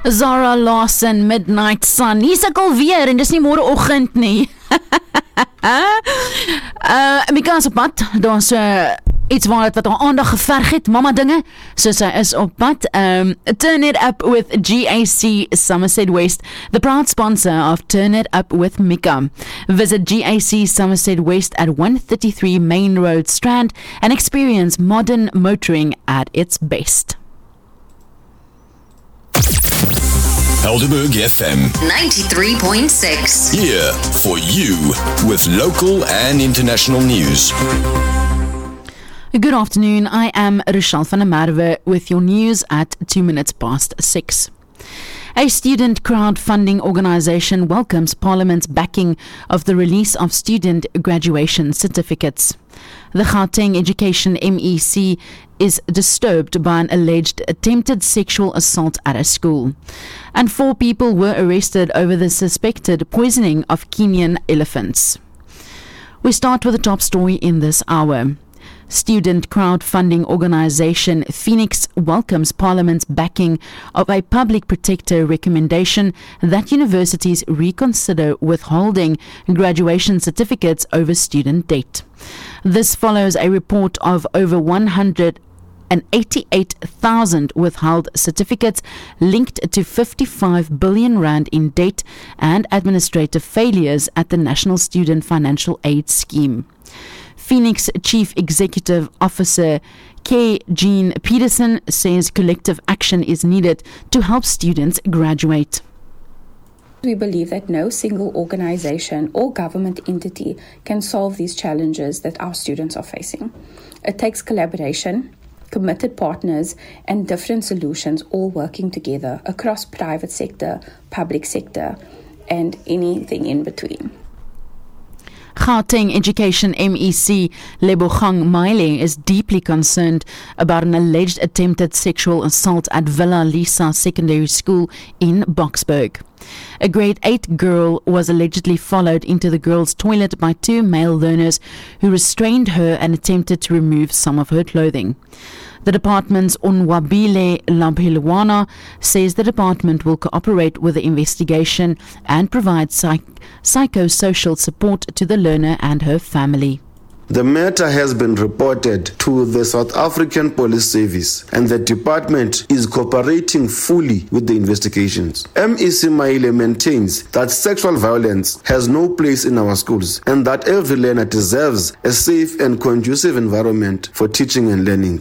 Zara Larson, Midnight Sun. Hier's ek alweer en dis nie môreoggend nie. Mika is op pad. Daar's iets wat haar aandag geverg het, mama dinge. So sy is op pad. Turn It Up with GAC Somerset West, the proud sponsor of Turn It Up with Mika. Visit GAC Somerset West at 133 Main Road, Strand, and experience modern motoring at its best. Helderberg FM 93.6. here for you with local and international news. Good afternoon, I am Rochelle van der Merwe with your news at 6:02. A student crowdfunding organisation welcomes Parliament's backing of the release of student graduation certificates. The Gauteng Education MEC is disturbed by an alleged attempted sexual assault at a school. And 4 people were arrested over the suspected poisoning of Kenyan elephants. We start with the top story in this hour. Student crowdfunding organisation Phoenix welcomes Parliament's backing of a public protector recommendation that universities reconsider withholding graduation certificates over student debt. This follows a report of over 188,000 withheld certificates linked to 55 billion rand in debt and administrative failures at the National Student Financial Aid Scheme. Phoenix Chief Executive Officer K. Jean Peterson says collective action is needed to help students graduate. We believe that no single organisation or government entity can solve these challenges that our students are facing. It takes collaboration, committed partners and different solutions all working together across private sector, public sector and anything in between. Gauteng Education MEC Lebogang Maile is deeply concerned about an alleged attempted sexual assault at Villa Lisa Secondary School in Boksburg. A grade 8 girl was allegedly followed into the girls' toilet by 2 male learners who restrained her and attempted to remove some of her clothing. The department's Onwabile Lamphelwana says the department will cooperate with the investigation and provide psychosocial support to the learner and her family. The matter has been reported to the South African Police Service and the department is cooperating fully with the investigations. MEC Maile maintains that sexual violence has no place in our schools and that every learner deserves a safe and conducive environment for teaching and learning.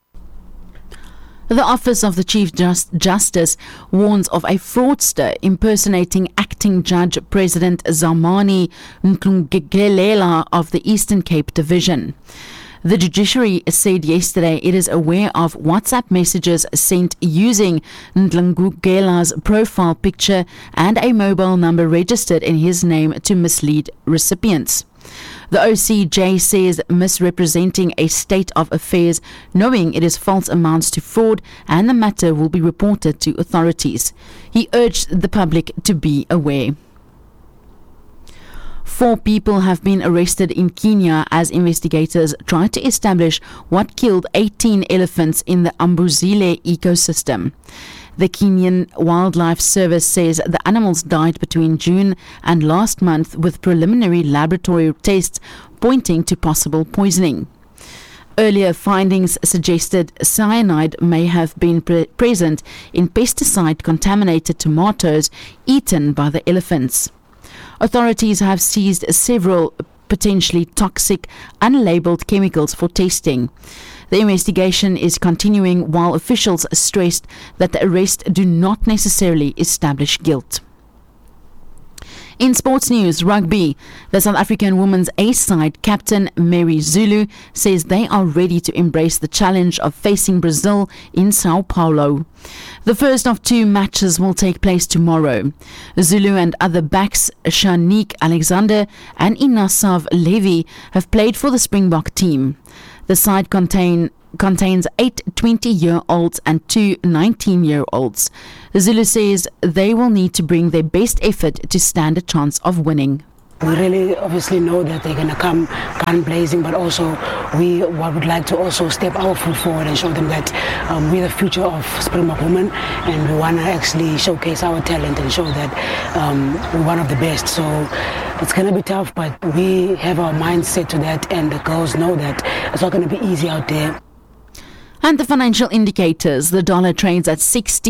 The Office of the Chief Justice warns of a fraudster impersonating acting Judge President Zamani Ntlungigelela of the Eastern Cape Division. The judiciary said yesterday it is aware of WhatsApp messages sent using Ntlungigela's profile picture and a mobile number registered in his name to mislead recipients. The OCJ says misrepresenting a state of affairs, knowing it is false, amounts to fraud and the matter will be reported to authorities. He urged the public to be aware. 4 people have been arrested in Kenya as investigators try to establish what killed 18 elephants in the Amboseli ecosystem. The Kenyan Wildlife Service says the animals died between June and last month with preliminary laboratory tests pointing to possible poisoning. Earlier findings suggested cyanide may have been present in pesticide-contaminated tomatoes eaten by the elephants. Authorities have seized several potentially toxic, unlabeled chemicals for testing. The investigation is continuing while officials stressed that the arrests do not necessarily establish guilt. In sports news, rugby, the South African women's A-side captain Mary Zulu says they are ready to embrace the challenge of facing Brazil in Sao Paulo. The first of 2 matches will take place tomorrow. Zulu and other backs Shanique Alexander and Inasav Levy have played for the Springbok team. The side contains 8 20-year-olds and 2 19-year-olds. Zulu says they will need to bring their best effort to stand a chance of winning. We really obviously know that they're going to come gun blazing, but also we would like to also step our foot forward and show them that we're the future of Springbok women, and we want to actually showcase our talent and show that we're one of the best. So it's going to be tough, but we have our mind set to that, and the girls know that it's not going to be easy out there. And the financial indicators, the dollar trades at 60.